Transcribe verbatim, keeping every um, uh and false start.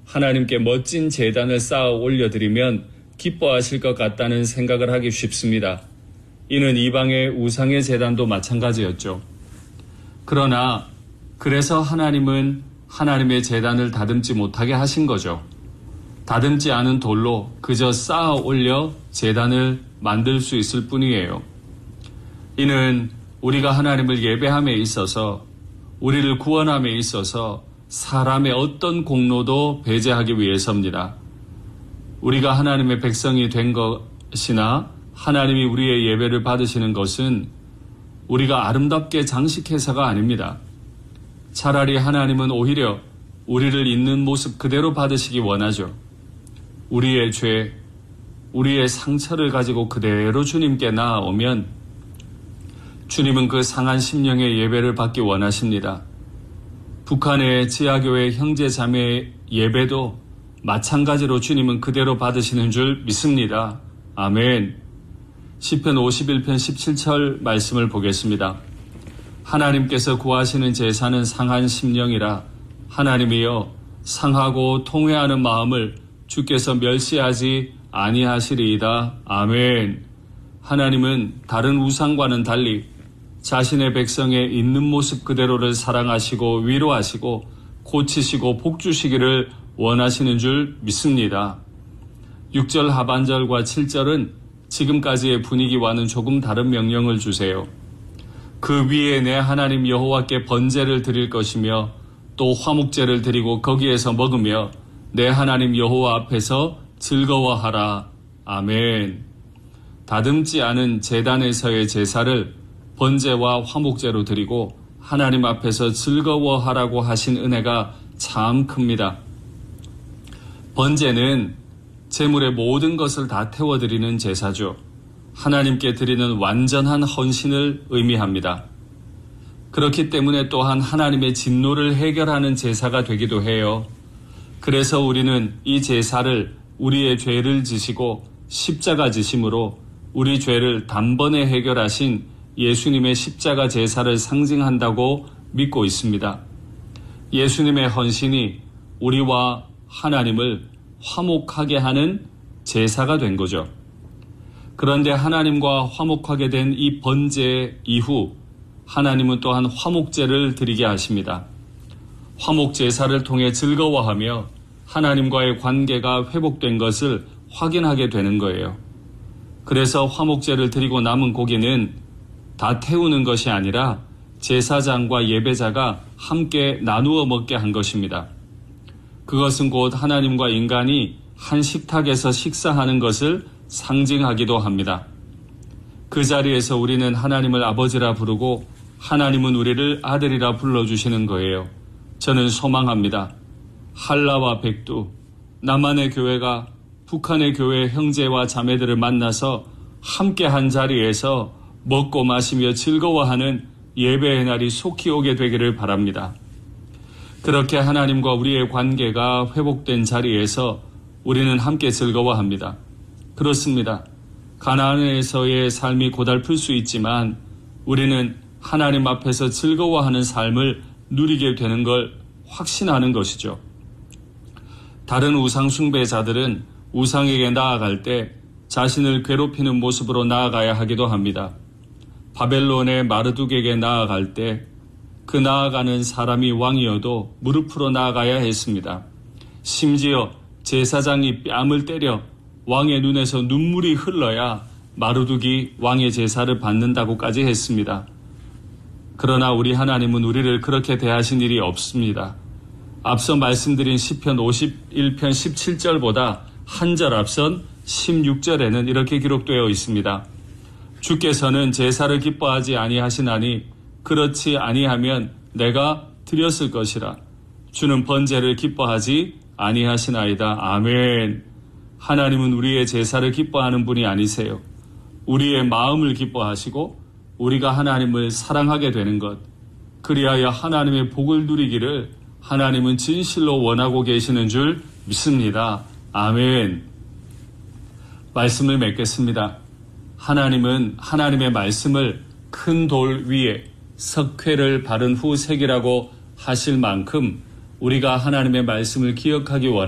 하나님께 멋진 제단을 쌓아 올려드리면 기뻐하실 것 같다는 생각을 하기 쉽습니다. 이는 이방의 우상의 제단도 마찬가지였죠. 그러나 그래서 하나님은 하나님의 제단을 다듬지 못하게 하신 거죠. 다듬지 않은 돌로 그저 쌓아 올려 제단을 만들 수 있을 뿐이에요. 이는 우리가 하나님을 예배함에 있어서, 우리를 구원함에 있어서 사람의 어떤 공로도 배제하기 위해서입니다. 우리가 하나님의 백성이 된 것이나 하나님이 우리의 예배를 받으시는 것은 우리가 아름답게 장식해서가 아닙니다. 차라리 하나님은 오히려 우리를 있는 모습 그대로 받으시기 원하죠. 우리의 죄, 우리의 상처를 가지고 그대로 주님께 나아오면 주님은 그 상한 심령의 예배를 받기 원하십니다. 북한의 지하교회 형제 자매의 예배도 마찬가지로 주님은 그대로 받으시는 줄 믿습니다. 아멘. 시편 오십일 편 십칠 절 말씀을 보겠습니다. 하나님께서 구하시는 제사는 상한 심령이라. 하나님이여 상하고 통회하는 마음을 주께서 멸시하지 아니하시리이다. 아멘. 하나님은 다른 우상과는 달리 자신의 백성의 있는 모습 그대로를 사랑하시고 위로하시고 고치시고 복주시기를 원하시는 줄 믿습니다. 육 절 하반절과 칠 절은 지금까지의 분위기와는 조금 다른 명령을 주세요. 그 위에 내 하나님 여호와께 번제를 드릴 것이며 또 화목제를 드리고 거기에서 먹으며 내 하나님 여호와 앞에서 즐거워하라. 아멘. 다듬지 않은 제단에서의 제사를 번제와 화목제로 드리고 하나님 앞에서 즐거워하라고 하신 은혜가 참 큽니다. 번제는 제물의 모든 것을 다 태워드리는 제사죠. 하나님께 드리는 완전한 헌신을 의미합니다. 그렇기 때문에 또한 하나님의 진노를 해결하는 제사가 되기도 해요. 그래서 우리는 이 제사를 우리의 죄를 지시고 십자가 지심으로 우리 죄를 단번에 해결하신 예수님의 십자가 제사를 상징한다고 믿고 있습니다. 예수님의 헌신이 우리와 하나님을 화목하게 하는 제사가 된 거죠. 그런데 하나님과 화목하게 된 이 번제 이후 하나님은 또한 화목제를 드리게 하십니다. 화목제사를 통해 즐거워하며 하나님과의 관계가 회복된 것을 확인하게 되는 거예요. 그래서 화목제를 드리고 남은 고기는 다 태우는 것이 아니라 제사장과 예배자가 함께 나누어 먹게 한 것입니다. 그것은 곧 하나님과 인간이 한 식탁에서 식사하는 것을 상징하기도 합니다. 그 자리에서 우리는 하나님을 아버지라 부르고 하나님은 우리를 아들이라 불러주시는 거예요. 저는 소망합니다. 한라와 백두, 남한의 교회가 북한의 교회 형제와 자매들을 만나서 함께 한 자리에서 먹고 마시며 즐거워하는 예배의 날이 속히 오게 되기를 바랍니다. 그렇게 하나님과 우리의 관계가 회복된 자리에서 우리는 함께 즐거워합니다. 그렇습니다. 가나안에서의 삶이 고달플 수 있지만 우리는 하나님 앞에서 즐거워하는 삶을 누리게 되는 걸 확신하는 것이죠. 다른 우상 숭배자들은 우상에게 나아갈 때 자신을 괴롭히는 모습으로 나아가야 하기도 합니다. 바벨론의 마르둑에게 나아갈 때 그 나아가는 사람이 왕이어도 무릎으로 나아가야 했습니다. 심지어 제사장이 뺨을 때려 왕의 눈에서 눈물이 흘러야 마르둑이 왕의 제사를 받는다고까지 했습니다. 그러나 우리 하나님은 우리를 그렇게 대하신 일이 없습니다. 앞서 말씀드린 시편 오십일 편 십칠 절보다 한 절 앞선 십육 절에는 이렇게 기록되어 있습니다. 주께서는 제사를 기뻐하지 아니하시나니 그렇지 아니하면 내가 드렸을 것이라. 주는 번제를 기뻐하지 아니하시나이다. 아멘. 하나님은 우리의 제사를 기뻐하는 분이 아니세요. 우리의 마음을 기뻐하시고 우리가 하나님을 사랑하게 되는 것, 그리하여 하나님의 복을 누리기를 하나님은 진실로 원하고 계시는 줄 믿습니다. 아멘. 말씀을 맺겠습니다. 하나님은 하나님의 말씀을 큰 돌 위에 석회를 바른 후 새기라고 하실 만큼 우리가 하나님의 말씀을 기억하기 원합니다.